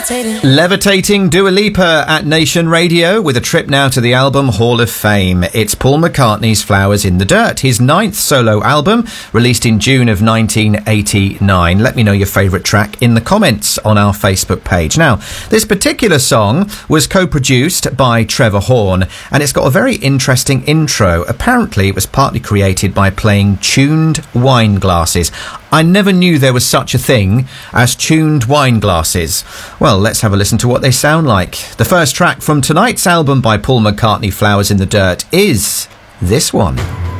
Levitating Dua Lipa at Nation Radio with a trip now to the album Hall of Fame. It's Paul McCartney's Flowers in the Dirt, his 9th solo album, released in June of 1989. Let me know your favourite track in the comments on our Facebook page. Now, this particular song was co-produced by Trevor Horn, and it's got a very interesting intro. Apparently, it was partly created by playing tuned wine glasses. I never knew there was such a thing as tuned wine glasses. Well, let's have a listen to what they sound like. The first track from tonight's album by Paul McCartney, Flowers in the Dirt, is this one.